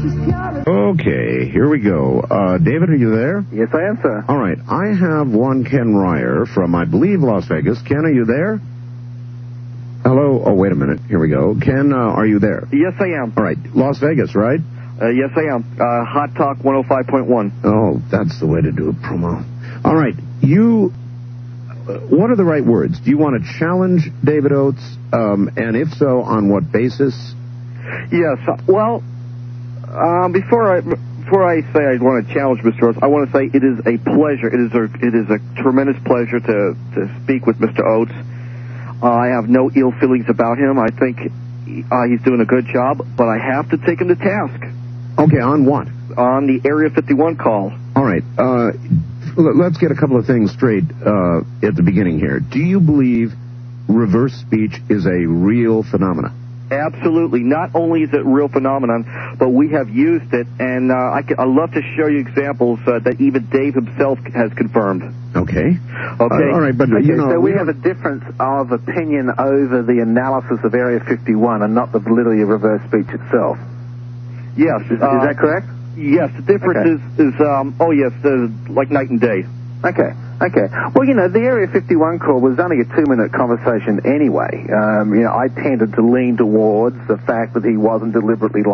Okay, here we go. David, are you there? Yes, I am, sir. All right, I have one Ken Ryer from, I believe, Las Vegas. Ken, are you there? Hello? Oh, wait a minute. Here we go. Ken, are you there? Yes, I am. All right, Las Vegas, right? Yes, I am. Hot Talk 105.1. Oh, that's the way to do a promo. All right, what are the right words? Do you want to challenge David Oates? And if so, on what basis? Yes, well, before I say I want to challenge Mr. Oates, I want to say it is a pleasure. It is a tremendous pleasure to speak with Mr. Oates. I have no ill feelings about him. I think he's doing a good job, but I have to take him to task. Okay, on what? On the Area 51 call. All right, let's get a couple of things straight at the beginning here. Do you believe reverse speech is a real phenomenon? Absolutely. Not only is it a real phenomenon, but we have used it, and I'd love to show you examples that even Dave himself has confirmed. Okay. Okay. All right, but you know, so we have a difference of opinion over the analysis of Area 51 and not the validity of reverse speech itself. Yes. Is that correct? Yes. The difference is like night and day. Okay. Well, you know, the Area 51 call was only a 2-minute conversation anyway. I tended to lean towards the fact that he wasn't deliberately